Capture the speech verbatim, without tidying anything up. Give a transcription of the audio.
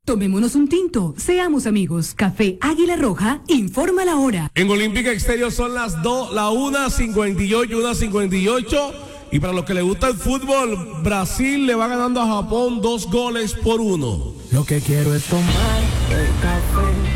Tomémonos un tinto, seamos amigos. Café Águila Roja, informa la hora. En Olímpica Exterior son las dos, la una cincuenta y ocho, una cincuenta y ocho. Y para los que les gusta el fútbol, Brasil le va ganando a Japón dos goles por uno. Lo que quiero es tomar el café